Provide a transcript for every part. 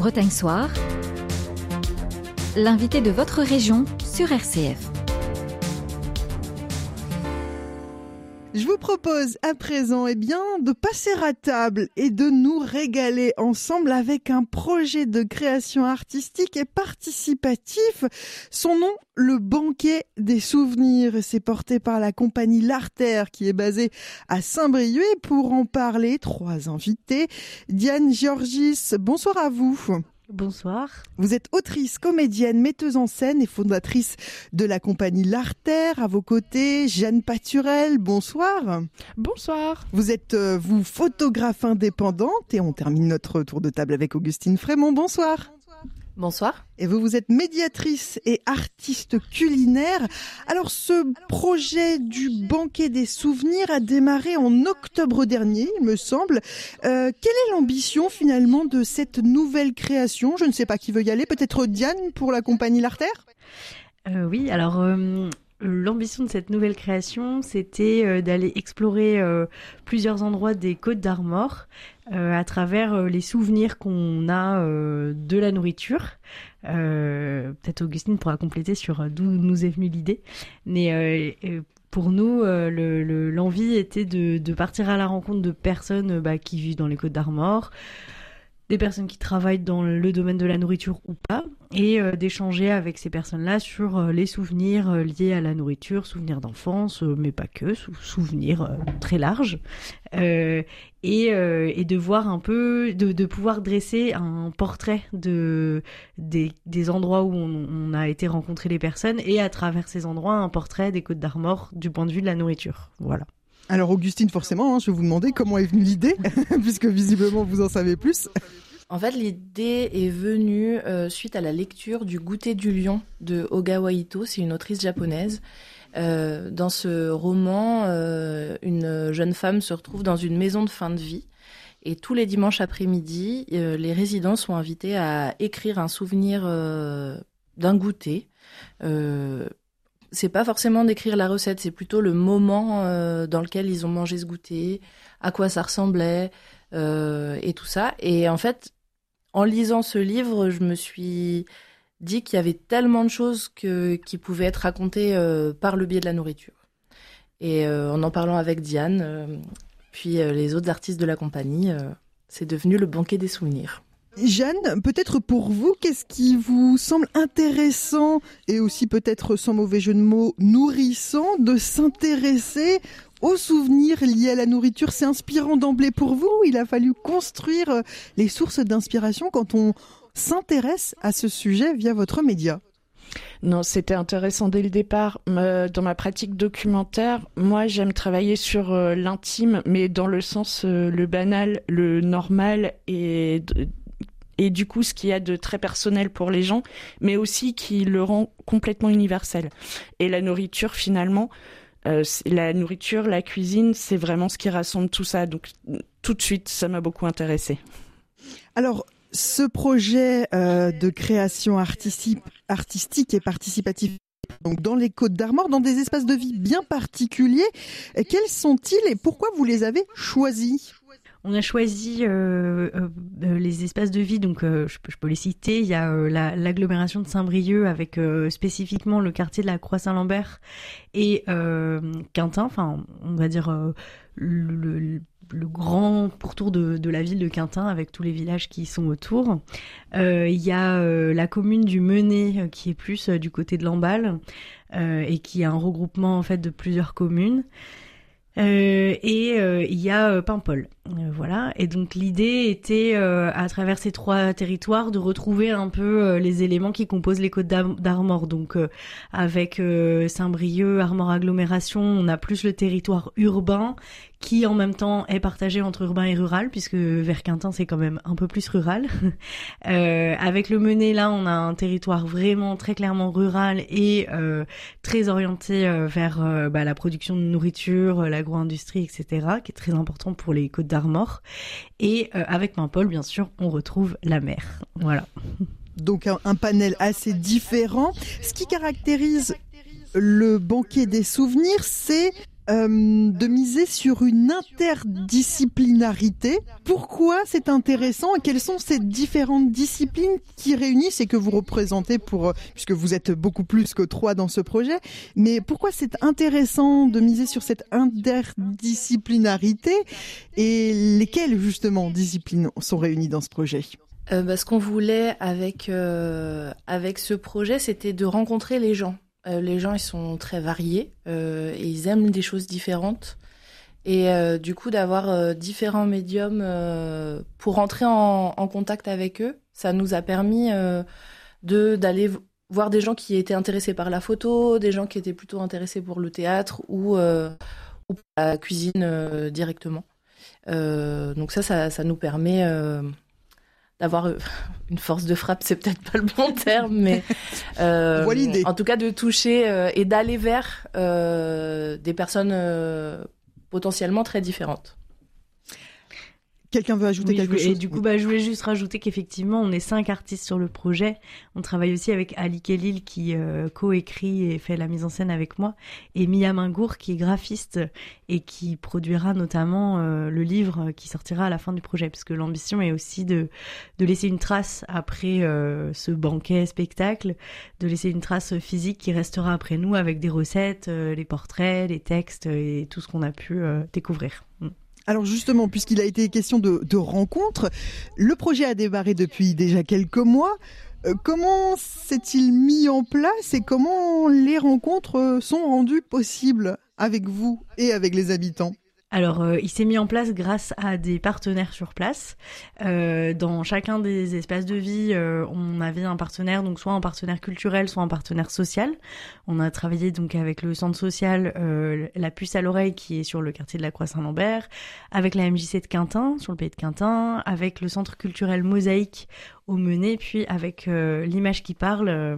Bretagne Soir, l'invité de votre région sur RCF. Je vous propose à présent de passer à table et de nous régaler ensemble avec un projet de création artistique et participatif. Son nom, le Banquet des Souvenirs. C'est porté par la compagnie L'Artère qui est basée à Saint-Brieuc. Et pour en parler, 3 invités. Diane Georgis, bonsoir à vous. Bonsoir. Vous êtes autrice, comédienne, metteuse en scène et fondatrice de la compagnie L'Artère. À vos côtés, Jeanne Paturel, bonsoir. Bonsoir. Vous êtes, vous, photographe indépendante et on termine notre tour de table avec Augustine Frémont, bonsoir. Bonsoir. Et vous êtes médiatrice et artiste culinaire. Alors, ce projet du Banquet des Souvenirs a démarré en octobre dernier, il me semble. Quelle est l'ambition finalement de cette nouvelle création ? Je ne sais pas qui veut y aller. Peut-être Diane pour la compagnie L'Artère ? Oui, alors l'ambition de cette nouvelle création, c'était d'aller explorer plusieurs endroits des Côtes d'Armor à travers les souvenirs qu'on a de la nourriture. Peut-être Augustine pourra compléter sur d'où nous est venue l'idée. Mais pour nous, l'envie était de partir à la rencontre de personnes qui vivent dans les Côtes d'Armor, des personnes qui travaillent dans le domaine de la nourriture ou pas, et d'échanger avec ces personnes-là sur les souvenirs liés à la nourriture, souvenirs d'enfance, mais pas que, souvenirs très larges, et de voir un peu, de pouvoir dresser un portrait des endroits où on a été rencontrer les personnes, et à travers ces endroits, un portrait des Côtes d'Armor du point de vue de la nourriture. Voilà. Alors Augustine, forcément, je vais vous demander comment est venue l'idée, puisque visiblement vous en savez plus. En fait, l'idée est venue suite à la lecture du Goûter du lion de Ogawa Ito, c'est une autrice japonaise. Dans ce roman, une jeune femme se retrouve dans une maison de fin de vie et tous les dimanches après-midi, les résidents sont invités à écrire un souvenir d'un goûter. C'est pas forcément d'écrire la recette, c'est plutôt le moment dans lequel ils ont mangé ce goûter, à quoi ça ressemblait et tout ça. Et en fait, en lisant ce livre, je me suis dit qu'il y avait tellement de choses qui pouvaient être racontées par le biais de la nourriture. Et en parlant avec Diane, puis les autres artistes de la compagnie, c'est devenu le Banquet des Souvenirs. Jeanne, peut-être pour vous, qu'est-ce qui vous semble intéressant et aussi peut-être sans mauvais jeu de mots nourrissant de s'intéresser aux souvenirs liés à la nourriture ? C'est inspirant d'emblée pour vous ? Il a fallu construire les sources d'inspiration quand on s'intéresse à ce sujet via votre média. Non, c'était intéressant dès le départ. Dans ma pratique documentaire, moi, j'aime travailler sur l'intime, mais dans le sens le banal, le normal et du coup ce qu'il y a de très personnel pour les gens, mais aussi qui le rend complètement universel. Et la nourriture, finalement, la cuisine, c'est vraiment ce qui rassemble tout ça. Donc tout de suite, ça m'a beaucoup intéressée. Alors, ce projet de création artistique et participative, donc dans les Côtes d'Armor, dans des espaces de vie bien particuliers, quels sont-ils et pourquoi vous les avez choisis ? On a choisi les espaces de vie, donc je peux les citer. Il y a l'agglomération de Saint-Brieuc avec spécifiquement le quartier de la Croix-Saint-Lambert et Quintin, enfin on va dire le grand pourtour de la ville de Quintin avec tous les villages qui sont autour. Il y a la commune du Menet qui est plus du côté de Lamballe et qui a un regroupement en fait de plusieurs communes. Il y a Paimpol, voilà. Et donc l'idée était à travers ces 3 territoires de retrouver un peu les éléments qui composent les Côtes d'Armor. Donc avec Saint-Brieuc, Armor agglomération, on a plus le territoire urbain qui en même temps est partagé entre urbain et rural, puisque vers Quintin c'est quand même un peu plus rural. Avec le Menet, là on a un territoire vraiment très clairement rural et très orienté vers la production de nourriture, l'agro-industrie, etc., qui est très important pour les Côtes d'Armor. Et avec Paimpol, bien sûr, on retrouve la mer. Voilà. Donc un panel assez différent. Ce qui caractérise le Banquet des Souvenirs, c'est de miser sur une interdisciplinarité. Pourquoi c'est intéressant et quelles sont ces différentes disciplines qui réunissent et que vous représentez puisque vous êtes beaucoup plus que 3 dans ce projet, mais pourquoi c'est intéressant de miser sur cette interdisciplinarité et lesquelles justement disciplines sont réunies dans ce projet? Ce qu'on voulait avec ce projet, c'était de rencontrer les gens. Les gens, ils sont très variés et ils aiment des choses différentes. Et du coup, d'avoir différents médiums pour entrer en contact avec eux, ça nous a permis d'aller voir des gens qui étaient intéressés par la photo, des gens qui étaient plutôt intéressés pour le théâtre ou pour la cuisine directement. Donc ça nous permet d'avoir une force de frappe, c'est peut-être pas le bon terme, mais en tout cas de toucher et d'aller vers des personnes potentiellement très différentes. Quelqu'un veut ajouter quelque chose? Et du coup, je voulais juste rajouter qu'effectivement, on est 5 artistes sur le projet. On travaille aussi avec Ali Khalil qui co-écrit et fait la mise en scène avec moi, et Mia Mingour qui est graphiste et qui produira notamment le livre qui sortira à la fin du projet, parce que l'ambition est aussi de laisser une trace après ce banquet spectacle, de laisser une trace physique qui restera après nous avec des recettes, les portraits, les textes et tout ce qu'on a pu découvrir. Alors justement, puisqu'il a été question de rencontres, le projet a démarré depuis déjà quelques mois. Comment s'est-il mis en place et comment les rencontres sont rendues possibles avec vous et avec les habitants ? Alors, il s'est mis en place grâce à des partenaires sur place. Dans chacun des espaces de vie, on avait un partenaire, donc soit un partenaire culturel, soit un partenaire social. On a travaillé donc avec le centre social La Puce à l'Oreille, qui est sur le quartier de la Croix-Saint-Lambert, avec la MJC de Quintin, sur le pays de Quintin, avec le centre culturel Mosaïque au Menet, puis avec l'image qui parle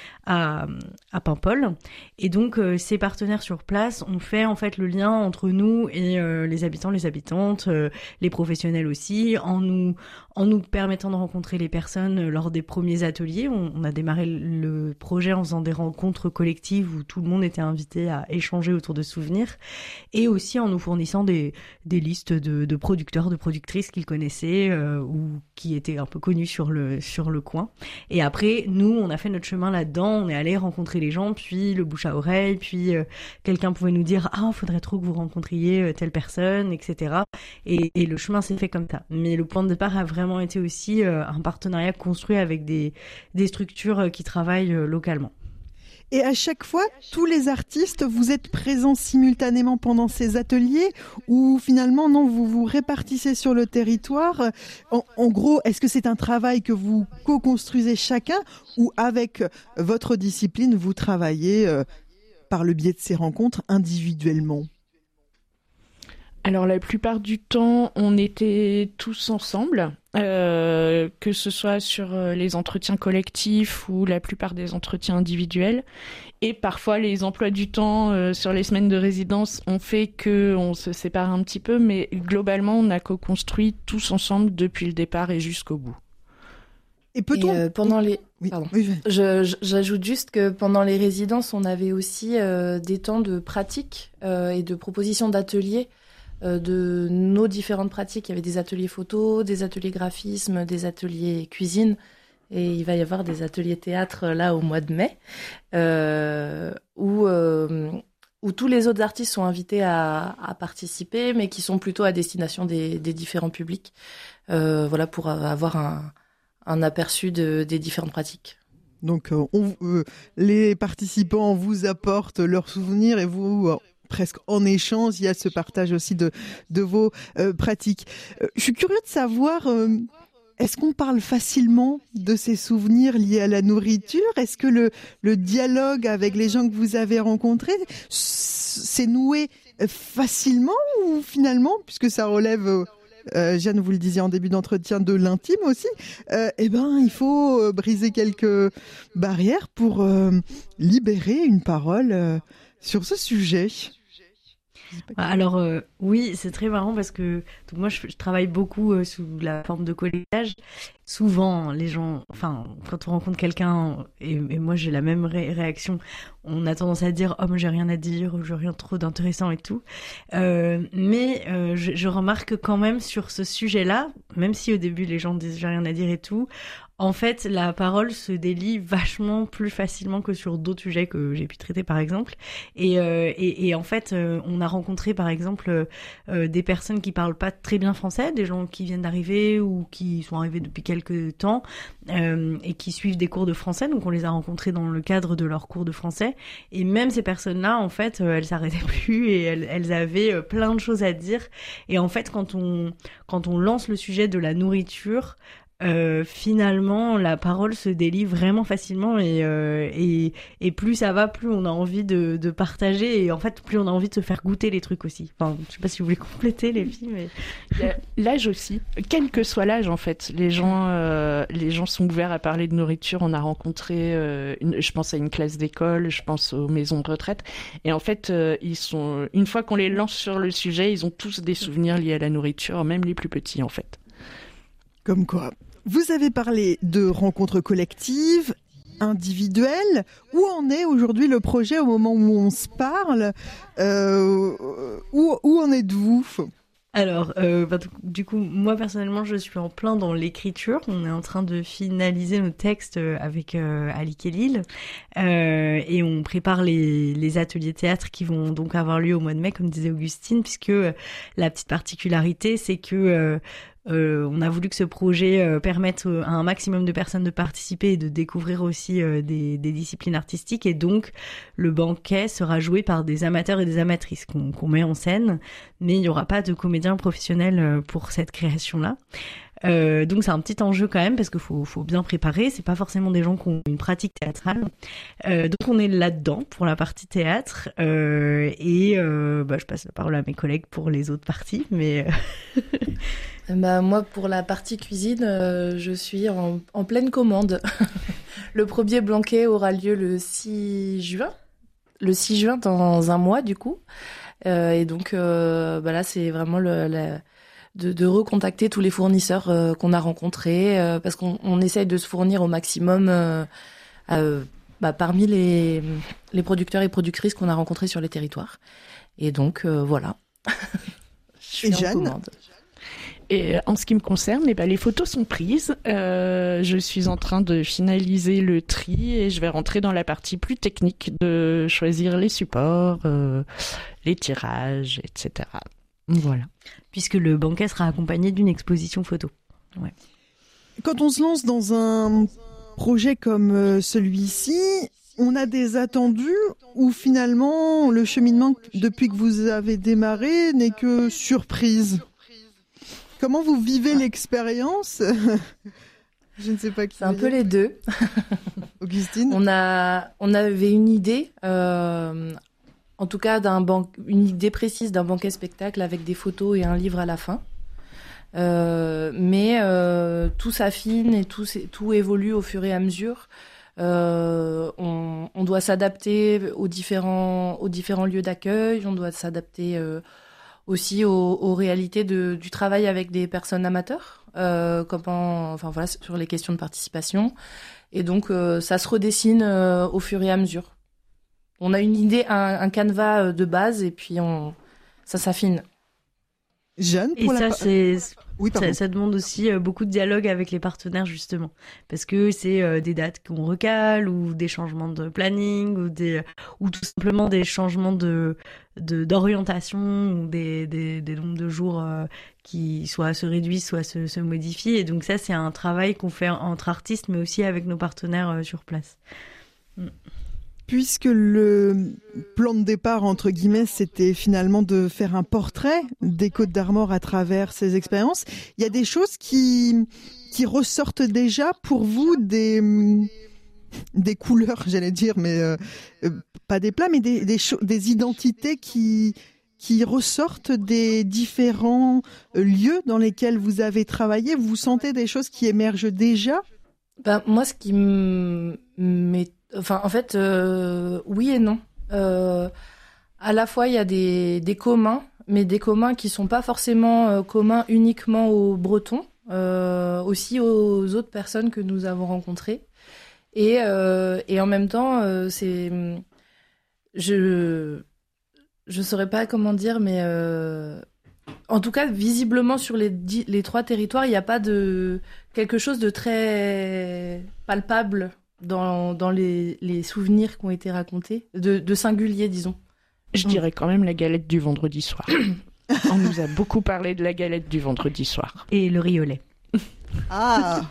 à Paimpol. Et donc, ces partenaires sur place ont fait en fait le lien entre nous et les habitants, les habitantes, les professionnels aussi, en nous permettant de rencontrer les personnes lors des premiers ateliers. On a démarré le projet en faisant des rencontres collectives où tout le monde était invité à échanger autour de souvenirs, et aussi en nous fournissant des listes de producteurs, de productrices qu'ils connaissaient ou qui étaient un peu connus sur le coin. Et après, nous, on a fait notre chemin là-dedans, on est allé rencontrer les gens, puis le bouche à oreille, puis quelqu'un pouvait nous dire « Ah, faudrait trop que vous rencontriez telle personne, etc. » Et le chemin s'est fait comme ça. Mais le point de départ a vraiment été aussi un partenariat construit avec des structures qui travaillent localement. Et à chaque fois, tous les artistes, vous êtes présents simultanément pendant ces ateliers ou finalement, non, vous vous répartissez sur le territoire? En gros, est-ce que c'est un travail que vous co-construisez chacun ou avec votre discipline, vous travaillez par le biais de ces rencontres individuellement? Alors la plupart du temps, on était tous ensemble, que ce soit sur les entretiens collectifs ou la plupart des entretiens individuels. Et parfois, les emplois du temps sur les semaines de résidence ont fait qu'on se sépare un petit peu, mais globalement, on a co-construit tous ensemble depuis le départ et jusqu'au bout. Et peut-on... pendant les... Oui. Pardon. Oui. J'ajoute juste que pendant les résidences, on avait aussi des temps de pratique et de propositions d'ateliers de nos différentes pratiques. Il y avait des ateliers photo, des ateliers graphisme, des ateliers cuisine, et il va y avoir des ateliers théâtre là au mois de mai, où tous les autres artistes sont invités à participer, mais qui sont plutôt à destination des différents publics, pour avoir un aperçu des différentes pratiques. Donc, les participants vous apportent leurs souvenirs et vous... presque en échange, il y a ce partage aussi de vos pratiques. Je suis curieux de savoir, est-ce qu'on parle facilement de ces souvenirs liés à la nourriture? Est-ce que le dialogue avec les gens que vous avez rencontrés s'est noué facilement ou finalement, puisque ça relève... Jeanne, vous le disiez en début d'entretien, de l'intime aussi, il faut briser quelques barrières pour libérer une parole sur ce sujet. Alors oui, c'est très marrant parce que donc moi je travaille beaucoup sous la forme de collectage. Souvent les gens, quand on rencontre quelqu'un et moi j'ai la même réaction, on a tendance à dire « Oh, mais j'ai rien à dire, j'ai rien trop d'intéressant et tout ». Mais je remarque quand même sur ce sujet-là, même si au début les gens disent « J'ai rien à dire et tout », en fait, la parole se délie vachement plus facilement que sur d'autres sujets que j'ai pu traiter, par exemple. Et en fait, on a rencontré, par exemple, des personnes qui parlent pas très bien français, des gens qui viennent d'arriver ou qui sont arrivés depuis quelques temps et qui suivent des cours de français. Donc, on les a rencontrés dans le cadre de leurs cours de français. Et même ces personnes-là, en fait, elles s'arrêtaient plus et elles avaient plein de choses à dire. Et en fait, quand on lance le sujet de la nourriture, finalement la parole se délie vraiment facilement et plus ça va, plus on a envie de partager et en fait plus on a envie de se faire goûter les trucs aussi. Enfin, je sais pas si vous voulez compléter les filles, mais l'âge aussi, quel que soit l'âge en fait, les gens sont ouverts à parler de nourriture. On a rencontré je pense à une classe d'école, je pense aux maisons de retraite et en fait une fois qu'on les lance sur le sujet, ils ont tous des souvenirs liés à la nourriture, même les plus petits en fait. Comme quoi. Vous avez parlé de rencontres collectives, individuelles. Où en est aujourd'hui le projet au moment où on se parle où en êtes-vous ? Alors, du coup, moi personnellement, je suis en plein dans l'écriture. On est en train de finaliser nos textes avec Alic et Lille, et on prépare les ateliers théâtre qui vont donc avoir lieu au mois de mai, comme disait Augustine, puisque la petite particularité, c'est que on a voulu que ce projet permette à un maximum de personnes de participer et de découvrir aussi des disciplines artistiques. Et donc, le banquet sera joué par des amateurs et des amatrices qu'on met en scène, mais il n'y aura pas de comédiens professionnels pour cette création-là. Donc c'est un petit enjeu quand même parce qu'il faut bien préparer. C'est pas forcément des gens qui ont une pratique théâtrale. Donc on est là-dedans pour la partie théâtre je passe la parole à mes collègues pour les autres parties, mais moi pour la partie cuisine, je suis en pleine commande. Le premier banquet aura lieu le 6 juin. Le 6 juin dans un mois du coup. Et donc là c'est vraiment de recontacter tous les fournisseurs qu'on a rencontrés parce qu'on essaye de se fournir au maximum parmi les producteurs et productrices qu'on a rencontrés sur les territoires. Et donc voilà. Et Jeanne ? Et en ce qui me concerne, les photos sont prises. Je suis en train de finaliser le tri et je vais rentrer dans la partie plus technique de choisir les supports, les tirages, etc. Voilà. Puisque le banquet sera accompagné d'une exposition photo. Ouais. Quand on se lance dans un projet comme celui-ci, on a des attendus ou finalement le cheminement depuis que vous avez démarré n'est que surprise ? Comment vous vivez l'expérience ? Je ne sais pas qui. C'est un peu les deux. Augustine ? On avait une idée, en tout cas une idée précise d'un banquet spectacle avec des photos et un livre à la fin. Mais tout s'affine et tout évolue au fur et à mesure. On doit s'adapter aux différents lieux d'accueil, on doit s'adapter aussi aux réalités du travail avec des personnes amateurs, sur les questions de participation. Et donc, ça se redessine au fur et à mesure. On a une idée, un canevas de base, et puis ça s'affine. Jeanne, et ça demande aussi beaucoup de dialogue avec les partenaires justement, parce que c'est des dates qu'on recale ou des changements de planning ou tout simplement des changements d'orientation ou des nombres de jours qui soit se réduisent, soit se modifient. Et donc ça, c'est un travail qu'on fait entre artistes, mais aussi avec nos partenaires sur place. Puisque le plan de départ, entre guillemets, c'était finalement de faire un portrait des Côtes d'Armor à travers ces expériences, il y a des choses qui ressortent déjà pour vous, des couleurs, j'allais dire, mais pas des plats, mais des identités qui ressortent des différents lieux dans lesquels vous avez travaillé. Vous sentez des choses qui émergent déjà ? Moi, ce qui oui et non. À la fois, il y a des communs, mais des communs qui sont pas forcément communs uniquement aux Bretons, aussi aux autres personnes que nous avons rencontrées. Et en même temps, Je saurais pas comment dire, mais en tout cas, visiblement sur les 3 territoires, il n'y a pas de quelque chose de très palpable dans les souvenirs qui ont été racontés, de singulier, disons. Je dirais quand même la galette du vendredi soir. On nous a beaucoup parlé de la galette du vendredi soir. Et le riz au lait. Ah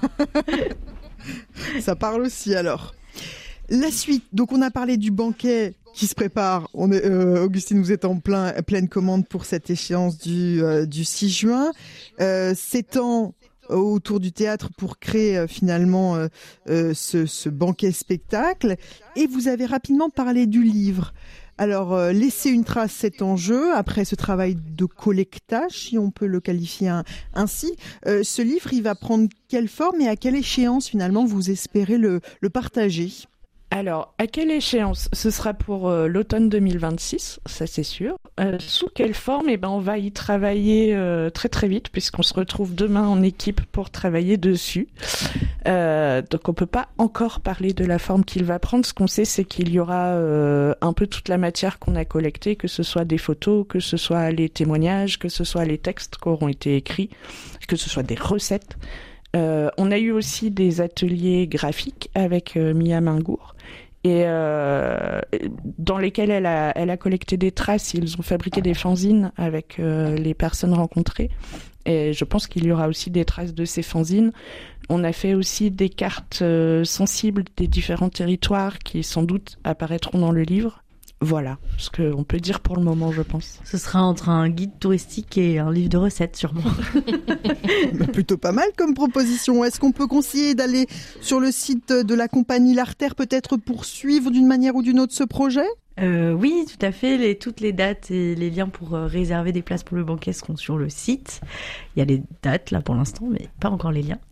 ça parle aussi alors. La suite, donc on a parlé du banquet qui se prépare. Augustine, vous êtes en pleine commande pour cette échéance du 6 juin. 7 ans autour du théâtre pour créer finalement ce banquet spectacle. Et vous avez rapidement parlé du livre. Alors, laisser une trace, c'est en jeu. Après ce travail de collectage, si on peut le qualifier ainsi, ce livre, il va prendre quelle forme et à quelle échéance finalement vous espérez le partager ? Alors, à quelle échéance ? Ce sera pour l'automne 2026, ça c'est sûr. Sous quelle forme ? On va y travailler très très vite, puisqu'on se retrouve demain en équipe pour travailler dessus. Donc on peut pas encore parler de la forme qu'il va prendre. Ce qu'on sait, c'est qu'il y aura un peu toute la matière qu'on a collectée, que ce soit des photos, que ce soit les témoignages, que ce soit les textes qui auront été écrits, que ce soit des recettes. On a eu aussi des ateliers graphiques avec Mia Mingour, et dans lesquels elle a collecté des traces. Ils ont fabriqué des fanzines avec les personnes rencontrées, et je pense qu'il y aura aussi des traces de ces fanzines. On a fait aussi des cartes sensibles des différents territoires qui sans doute apparaîtront dans le livre. Voilà ce qu'on peut dire pour le moment, je pense. Ce sera entre un guide touristique et un livre de recettes, sûrement. Plutôt pas mal comme proposition. Est-ce qu'on peut conseiller d'aller sur le site de la compagnie L'Artère peut-être pour suivre d'une manière ou d'une autre ce projet ? Oui, tout à fait. Toutes les dates et les liens pour réserver des places pour le banquet seront sur le site. Il y a les dates là pour l'instant, mais pas encore les liens.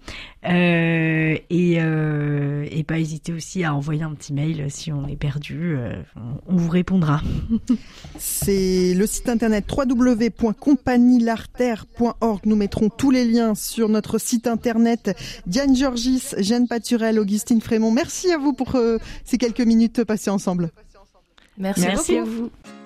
Et pas hésiter aussi à envoyer un petit mail si on est perdu. On vous répondra. C'est le site internet www.compagnielartère.org. Nous mettrons tous les liens sur notre site internet. Diane Georgis, Jeanne Paturel, Augustine Frémont. Merci à vous pour ces quelques minutes passées ensemble. Merci beaucoup. À vous.